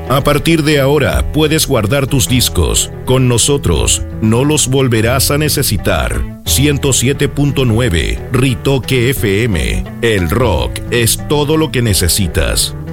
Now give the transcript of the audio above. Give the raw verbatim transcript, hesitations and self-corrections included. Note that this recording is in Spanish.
A partir de ahora puedes guardar tus discos. Con nosotros no los volverás a necesitar. ciento siete punto nueve Ritoque F M. El rock es todo lo que necesitas.